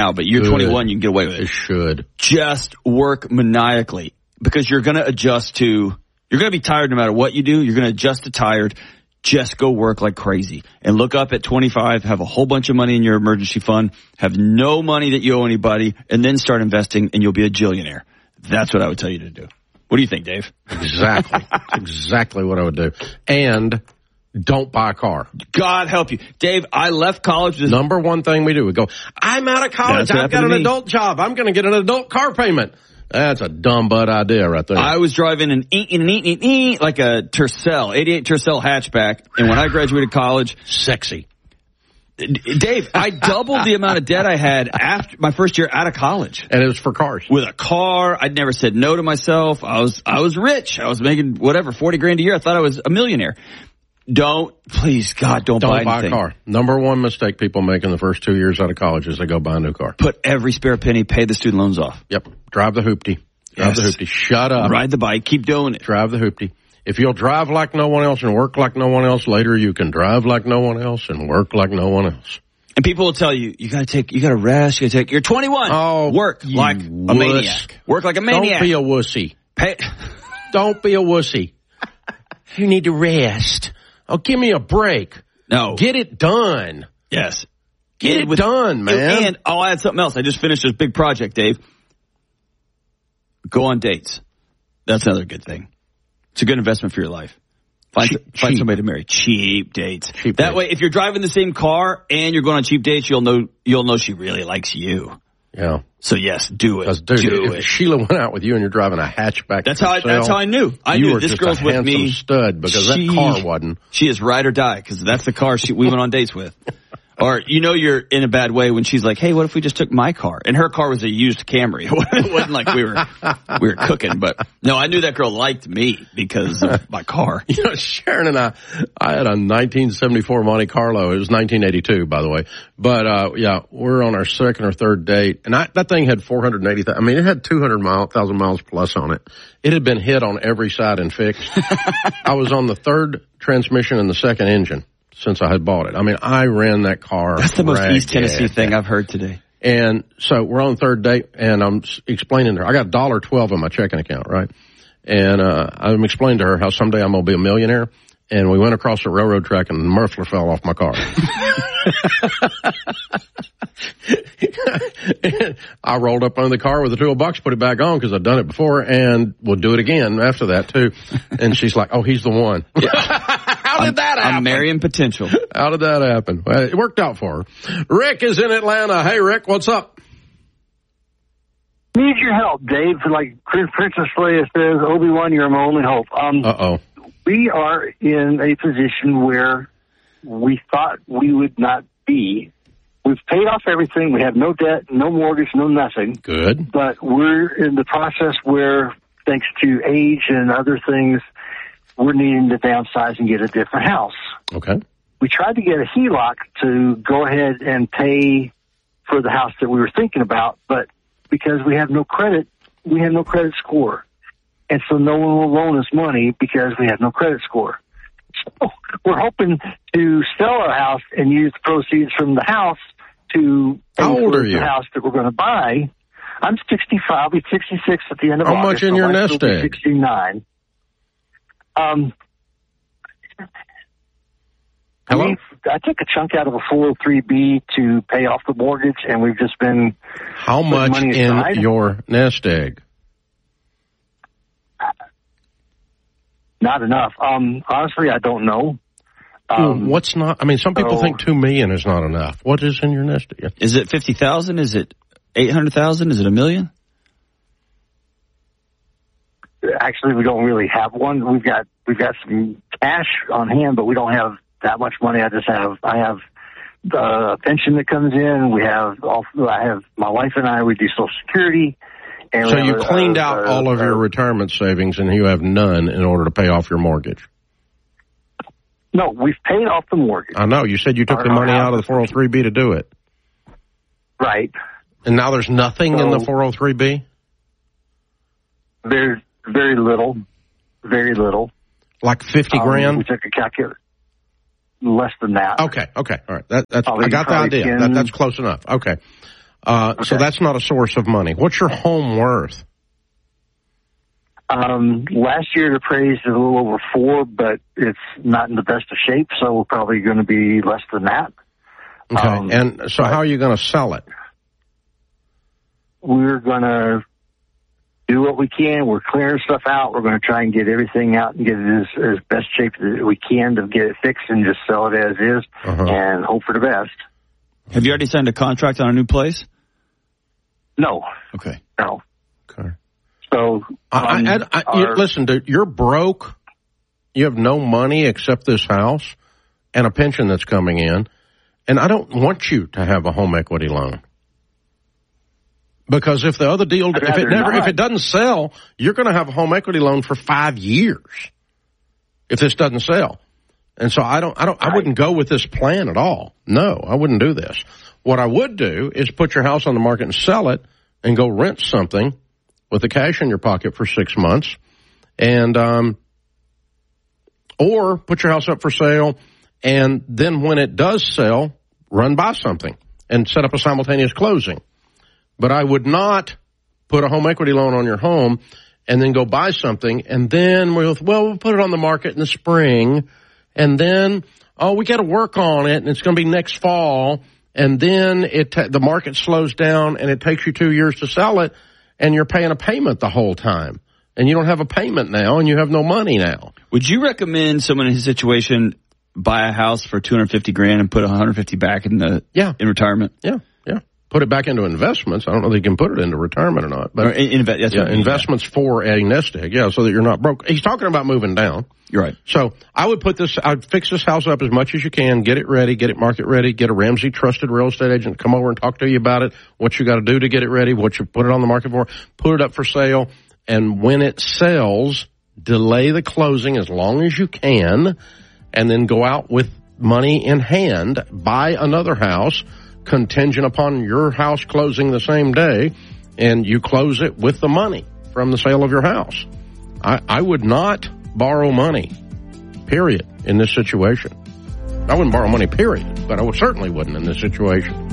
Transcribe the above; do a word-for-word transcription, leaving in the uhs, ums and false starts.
now, but you're Good. twenty-one, you can get away with it. It should. Just work maniacally because you're going to adjust to, you're going to be tired no matter what you do. You're going to adjust to tired. Just go work like crazy and look up at twenty-five, have a whole bunch of money in your emergency fund, have no money that you owe anybody, and then start investing and you'll be a jillionaire. That's what I would tell you to do. What do you think, Dave? Exactly. exactly what I would do. And don't buy a car. God help you. Dave, I left college. This Number one thing we do, we go, I'm out of college. That's I've got happened an to me. adult job. I'm going to get an adult car payment. That's a dumb butt idea right there. I was driving an eat, eat, eat, eat, eat, like a Tercel, eighty-eight Tercel hatchback. And when I graduated college, Sexy. Dave, I doubled the amount of debt I had after my first year out of college. And it was for cars. With a car, I'd never said no to myself. I was, I was rich. I was making whatever, forty grand a year. I thought I was a millionaire. Don't, please, God, don't, Don't buy, buy anything. a car. Number one mistake people make in the first two years out of college is they go buy a new car. Put every spare penny, pay the student loans off. Yep. Drive the hoopty. Drive Yes. the hoopty. Shut up. Ride the bike. Keep doing it. Drive the hoopty. If you'll drive like no one else and work like no one else, later you can drive like no one else and work like no one else. And people will tell you, you gotta take, you gotta rest, you gotta take, you're twenty-one. Oh, work you like a wuss. maniac. Work like a maniac. Don't be a wussy. Pay. Don't be a wussy. You need to rest. Oh, give me a break. No. Get it done. Yes. Get it with- done, man. And I'll add something else. I just finished this big project, Dave. Go on dates. That's another good thing. It's a good investment for your life. Find, Cheap. find somebody to marry. Cheap dates. Cheap that dates. way, if you're driving the same car and you're going on cheap dates, you'll know you'll know she really likes you. Yeah. So yes, do it. Dude, do if it. Sheila went out with you and you're driving a hatchback, That's how I, Tercel, that's how I knew. I you knew were this just girl's a with handsome me. stud because She- that car wasn't. She is ride or die because that's the car she, we went on dates with. Or you know you're in a bad way when she's like, "Hey, what if we just took my car?" And her car was a used Camry. It wasn't like we were we were cooking. But no, I knew that girl liked me because of my car. You know, Sharon and I, I had a nineteen seventy-four Monte Carlo. It was nineteen eighty-two, by the way. But, uh, yeah, we're on our second or third date. And I, that thing had four hundred eighty thousand. I mean, it had two hundred thousand miles plus on it. It had been hit on every side and fixed. I was on the third transmission and the second engine since I had bought it. I mean, I ran that car. That's the most ragged. East Tennessee thing I've heard today. And so we're on the third date, and I'm s- explaining to her, I got one dollar twelve in my checking account, right? And uh I'm explaining to her how someday I'm going to be a millionaire. And we went across a railroad track, and the muffler fell off my car. I rolled up under the car with the toolbox, put it back on because I'd done it before, and we'll do it again after that, too. And she's like, oh, he's the one. How did that happen? I'm marrying potential. How did that happen? Well, it worked out for her. Rick is in Atlanta. Hey, Rick, what's up? Need your help, Dave. Like Princess Leia says, Obi-Wan, you're my only hope. Um, Uh-oh. we are in a position where we thought we would not be. We've paid off everything. We have no debt, no mortgage, no nothing. Good. But we're in the process where, thanks to age and other things, we're needing to downsize and get a different house. Okay. We tried to get a H E L O C to go ahead and pay for the house that we were thinking about, but because we have no credit, we have no credit score. And so no one will loan us money because we have no credit score. So we're hoping to sell our house and use the proceeds from the house to pay How old for are the you? house that we're going to buy. I'm sixty-five. I'll be sixty-six at the end of How August. much in My your wife nest will be egg? sixty-nine. Um, Hello? we've- I took a chunk out of a four oh three B to pay off the mortgage, and we've just been How putting much money in aside. your nest egg? Not enough. Um, honestly, I don't know. Um, What's not? I mean, some people so- think two million is not enough. What is in your nest egg? Is it fifty thousand? Is it eight hundred thousand? Is it a million? Actually, we don't really have one. We've got we've got some cash on hand, but we don't have that much money. I just have I have the pension that comes in. We have also I have my wife and I. We do Social Security. And So we you have a- cleaned a- out a- all of a- your retirement savings, and you have none in order to pay off your mortgage. No, we've paid off the mortgage. I know. You said you took Our- the our money house out of the is- four oh three B to do it. Right. And now there's nothing in the So- four oh three B? There's very little, very little. Like fifty Um, grand? we took a calculator. Less than that. Okay, okay, all right. That, that's Probably- I got the probably idea. ten. That, that's close enough. Okay. Uh, Okay. So that's not a source of money. What's your home worth? Um, last year it appraised a little over four, but it's not in the best of shape, so we're probably going to be less than that. Okay. Um, and so how are you going to sell it? We're going to do what we can. We're clearing stuff out. We're going to try and get everything out and get it as, as best shape as we can to get it fixed and just sell it as is Uh-huh. and hope for the best. Have you already signed a contract on a new place? No, Okay. no. Okay. So, I, um, I, I, I, you, our- listen, dude, you're broke. You have no money except this house and a pension that's coming in. And I don't want you to have a home equity loan. Because if the other deal, I'd if it rather never, not. if it doesn't sell, you're going to have a home equity loan for five years if this doesn't sell. And so I don't, I don't, I wouldn't go with this plan at all. No, I wouldn't do this. What I would do is put your house on the market and sell it and go rent something with the cash in your pocket for six months and, um, or put your house up for sale and then when it does sell, run buy something and set up a simultaneous closing. But I would not put a home equity loan on your home and then go buy something and then we'll, well, we'll put it on the market in the spring and then, oh, we got to work on it and it's going to be next fall and then it ta- the market slows down and it takes you two years to sell it and you're paying a payment the whole time and you don't have a payment now and you have no money now. Would you recommend someone in his situation buy a house for two hundred fifty grand and put one hundred fifty back in the Yeah. in retirement? Yeah, yeah. Put it back into investments. I don't know if you can put it into retirement or not. But Or in, inve- that's yeah, what I mean, investments for a nest egg. Yeah, so that you're not broke. He's talking about moving down. yeah. You're right. So I would put this, I'd fix this house up as much as you can, get it ready, get it market ready, get a Ramsey trusted real estate agent to come over and talk to you about it, what you got to do to get it ready, what you put it on the market for, put it up for sale, and when it sells, delay the closing as long as you can, and then go out with money in hand, buy another house, contingent upon your house closing the same day, and you close it with the money from the sale of your house. I, I would not borrow money, period, in this situation. I wouldn't borrow money, period, but I would, certainly wouldn't in this situation.